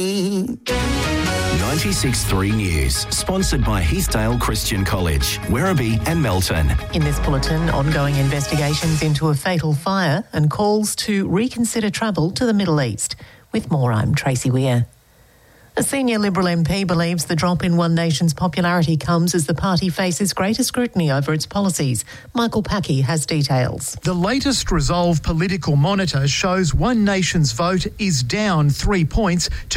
96.3 News, sponsored by Heathdale Christian College, Werribee and Melton. In this bulletin, ongoing investigations into a fatal fire and calls to reconsider travel to the Middle East. With more, I'm Tracy Weir. A senior Liberal MP believes the drop in One Nation's popularity comes as the party faces greater scrutiny over its policies. Michael Packey has details. The latest Resolve Political Monitor shows One Nation's vote is down 3 points to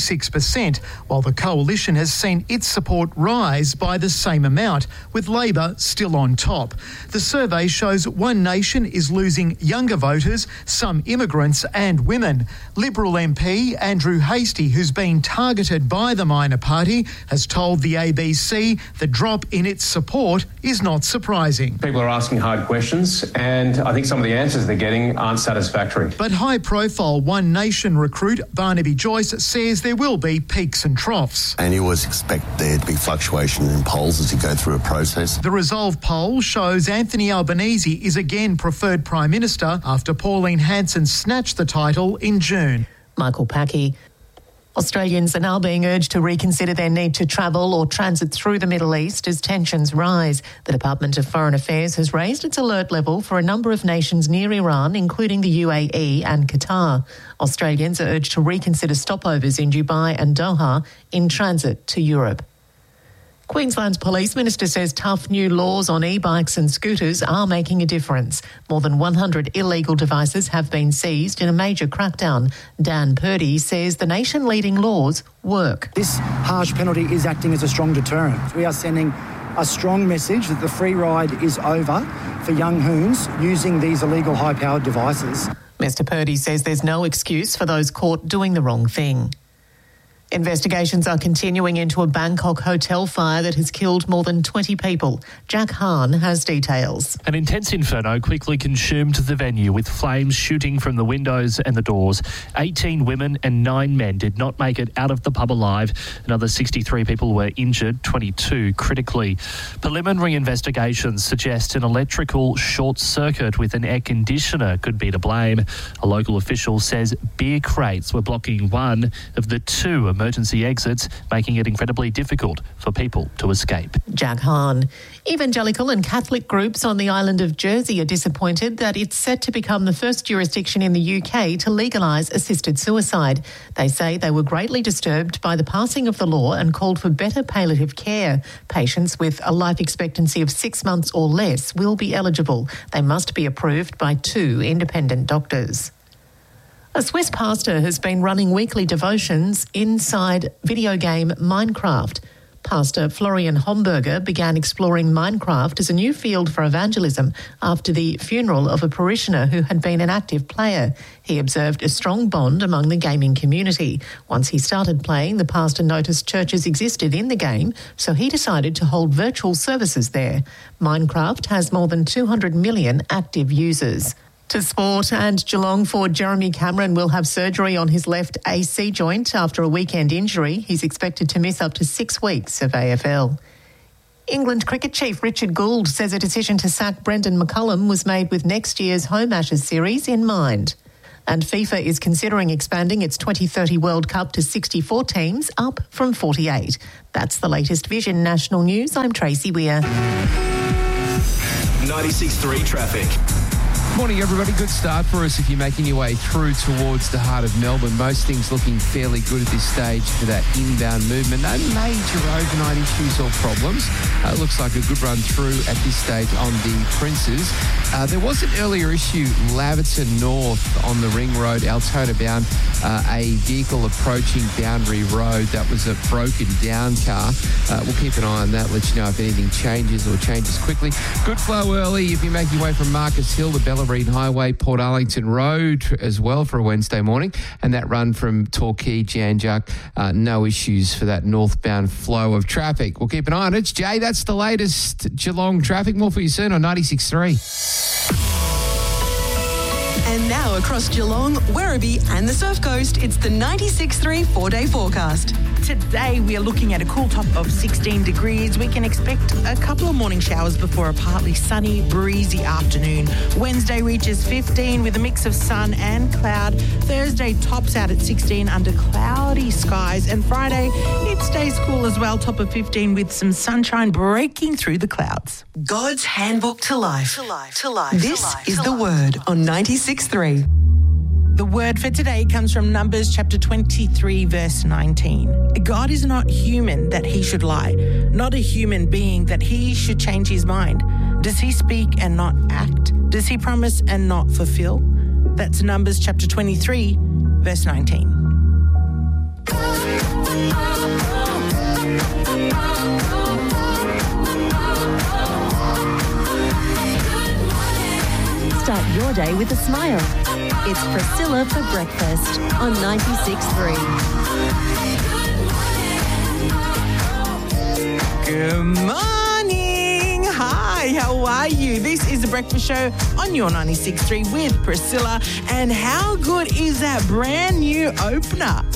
26%, while the coalition has seen its support rise by the same amount, with Labor still on top. The survey shows One Nation is losing younger voters, some immigrants and women. Liberal MP Andrew Hastie, who's been targeted by the minor party, has told the ABC the drop in its support is not surprising. People are asking hard questions, and I think some of the answers they're getting aren't satisfactory. But high-profile One Nation recruit Barnaby Joyce says there will be peaks and troughs. And you always expect there to be fluctuation in polls as you go through a process. The Resolve poll shows Anthony Albanese is again preferred Prime Minister after Pauline Hanson snatched the title in June. Michael Packey. Australians are now being urged to reconsider their need to travel or transit through the Middle East as tensions rise. The Department of Foreign Affairs has raised its alert level for a number of nations near Iran, including the UAE and Qatar. Australians are urged to reconsider stopovers in Dubai and Doha in transit to Europe. Queensland's Police Minister says tough new laws on e-bikes and scooters are making a difference. More than 100 illegal devices have been seized in a major crackdown. Dan Purdy says the nation-leading laws work. This harsh penalty is acting as a strong deterrent. We are sending a strong message that the free ride is over for young hoons using these illegal high-powered devices. Mr Purdy says there's no excuse for those caught doing the wrong thing. Investigations are continuing into a Bangkok hotel fire that has killed more than 20 people. Jack Hahn has details. An intense inferno quickly consumed the venue, with flames shooting from the windows and the doors. 18 women and 9 men did not make it out of the pub alive. Another 63 people were injured, 22 critically. Preliminary investigations suggest an electrical short circuit with an air conditioner could be to blame. A local official says beer crates were blocking one of the 2 emergency exits, making it incredibly difficult for people to escape. Jack Hahn. Evangelical and Catholic groups on the island of Jersey are disappointed that it's set to become the first jurisdiction in the UK to legalise assisted suicide. They say they were greatly disturbed by the passing of the law and called for better palliative care. Patients with a life expectancy of 6 months or less will be eligible. They must be approved by 2 independent doctors. A Swiss pastor has been running weekly devotions inside video game Minecraft. Pastor Florian Homburger began exploring Minecraft as a new field for evangelism after the funeral of a parishioner who had been an active player. He observed a strong bond among the gaming community. Once he started playing, the pastor noticed churches existed in the game, so he decided to hold virtual services there. Minecraft has more than 200 million active users. To sport, and Geelong forward Jeremy Cameron will have surgery on his left AC joint after a weekend injury. He's expected to miss up to 6 weeks of AFL. England cricket chief Richard Gould says a decision to sack Brendan McCullum was made with next year's Home Ashes series in mind. And FIFA is considering expanding its 2030 World Cup to 64 teams, up from 48. That's the latest Vision National News. I'm Tracy Weir. 96.3 traffic. Morning, everybody. Good start for us if you're making your way through towards the heart of Melbourne. Most things looking fairly good at this stage for that inbound movement. No major overnight issues or problems. Looks like a good run through at this stage on the Princes. There was an earlier issue, Laverton North on the Ring Road, Altona bound, a vehicle approaching Boundary Road. That was a broken down car. We'll keep an eye on that, let you know if anything changes or changes quickly. Good flow early if you make your way from Marcus Hill to Bellarine Highway, Port Arlington Road as well for a Wednesday morning. And that run from Torquay, Janjuk, no issues for that northbound flow of traffic. We'll keep an eye on it. It's Jay, that's the latest Geelong traffic. More for you soon on 96.3. And now across Geelong, Werribee and the Surf Coast, it's the 96.3 4-day forecast. Today we are looking at a cool top of 16 degrees. We can expect a couple of morning showers before a partly sunny, breezy afternoon. Wednesday reaches 15 with a mix of sun and cloud. Thursday tops out at 16 under cloudy skies. And Friday, it stays cool as well, top of 15 with some sunshine breaking through the clouds. God's handbook to life. This is the word on 96.3. The word for today comes from Numbers chapter 23, verse 19. God is not human that he should lie, not a human being that he should change his mind. Does he speak and not act? Does he promise and not fulfill? That's Numbers chapter 23, verse 19. Start your day with a smile. It's Priscilla for breakfast on 96.3. Good morning. Hi, how are you? This is The Breakfast Show on your 96.3 with Priscilla. And how good is that brand new opener?